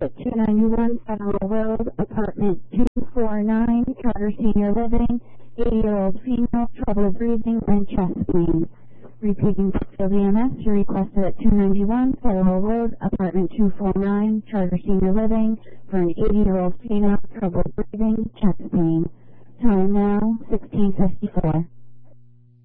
at 291 Federal Road, apartment 249, Charter Senior Living, 80-year-old female, trouble breathing and chest pain. Repeating Pittsfield EMS, you requested at 291 Federal Road, apartment 249, Charter Senior Living, for an 80-year-old female, trouble breathing, chest pain. Time now, 16:54.